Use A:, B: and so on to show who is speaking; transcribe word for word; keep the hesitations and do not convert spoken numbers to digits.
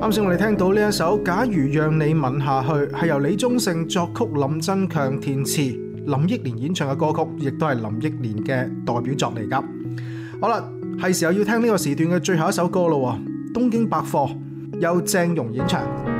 A: 啱先我哋聽到呢一首《假如讓你吻下去》，係由李宗盛作曲、林振強填詞、林憶蓮演唱嘅歌曲，亦都係林憶蓮嘅代表作嚟噶。好啦，係時候要聽呢個時段嘅最後一首歌咯，《東京百貨》由鄭融演唱。